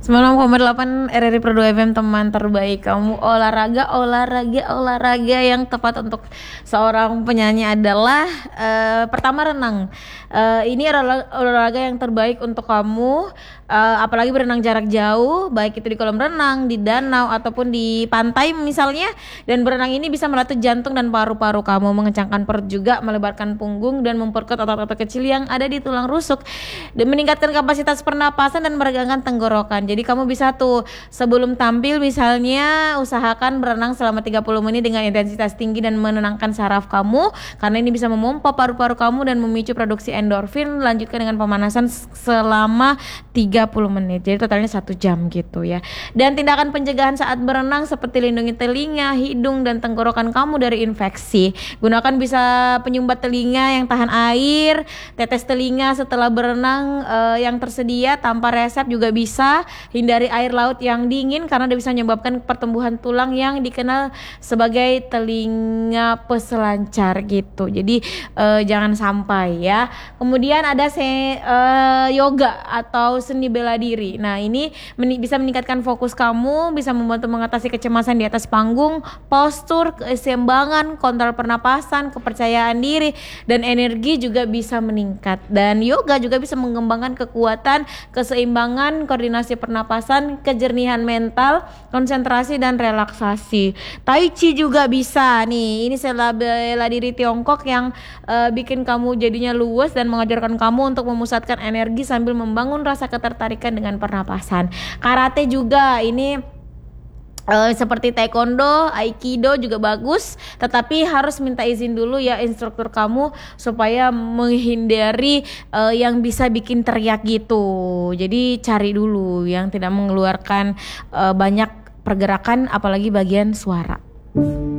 90,8 RRI Pro 2 FM, teman terbaik kamu. Olahraga yang tepat untuk seorang penyanyi adalah pertama renang. Ini adalah olahraga yang terbaik untuk kamu, apalagi berenang jarak jauh, baik itu di kolam renang, di danau ataupun di pantai misalnya. Dan berenang ini bisa melatih jantung dan paru-paru kamu, mengencangkan perut juga, melebarkan punggung dan memperkuat otot-otot kecil yang ada di tulang rusuk, dan meningkatkan kapasitas pernapasan dan meregangkan tenggorokan. Jadi kamu bisa tuh sebelum tampil misalnya usahakan berenang selama 30 menit dengan intensitas tinggi dan menenangkan saraf kamu, karena ini bisa memompa paru-paru kamu dan memicu produksi endorfin. Lanjutkan dengan pemanasan selama 30 menit. Jadi totalnya 1 jam gitu ya. Dan tindakan pencegahan saat berenang seperti lindungi telinga, hidung dan tenggorokan kamu dari infeksi. Gunakan bisa penyumbat telinga yang tahan air, tetes telinga setelah berenang yang tersedia tanpa resep juga bisa. Hindari air laut yang dingin karena bisa menyebabkan pertumbuhan tulang yang dikenal sebagai telinga peselancar gitu. Jadi jangan sampai ya. Kemudian ada yoga atau seni bela diri. Nah, ini bisa meningkatkan fokus kamu, bisa membantu mengatasi kecemasan di atas panggung, postur, keseimbangan, kontrol pernapasan, kepercayaan diri dan energi juga bisa meningkat. Dan yoga juga bisa mengembangkan kekuatan, keseimbangan, koordinasi pernapasan, kejernihan mental, konsentrasi dan relaksasi. Tai Chi juga bisa nih. Ini sela bela diri Tiongkok yang bikin kamu jadinya luwes dan mengajarkan kamu untuk memusatkan energi sambil membangun rasa ketertarikan dengan pernapasan. Karate juga ini seperti taekwondo, aikido juga bagus, tetapi harus minta izin dulu ya instruktur kamu supaya menghindari yang bisa bikin teriak gitu. Jadi cari dulu yang tidak mengeluarkan banyak pergerakan apalagi bagian suara.